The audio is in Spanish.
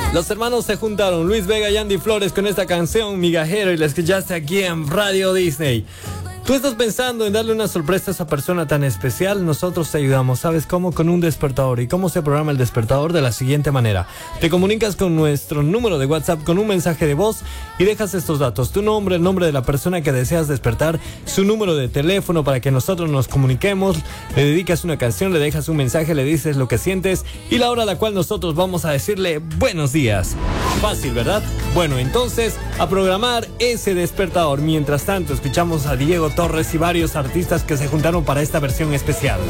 Los hermanos se juntaron, Luis Vega y Andy Flores, con esta canción Migajero, y la escuchaste aquí en Radio Disney. ¿Tú estás pensando en darle una sorpresa a esa persona tan especial? Nosotros te ayudamos. ¿Sabes cómo? Con un despertador. ¿Y cómo se programa el despertador? De la siguiente manera. Te comunicas con nuestro número de WhatsApp con un mensaje de voz y dejas estos datos: tu nombre, el nombre de la persona que deseas despertar, su número de teléfono para que nosotros nos comuniquemos, le dedicas una canción, le dejas un mensaje, le dices lo que sientes y la hora a la cual nosotros vamos a decirle buenos días. Fácil, ¿verdad? Bueno, entonces a programar ese despertador. Mientras tanto, escuchamos a Diego Torres y varios artistas que se juntaron para esta versión especial.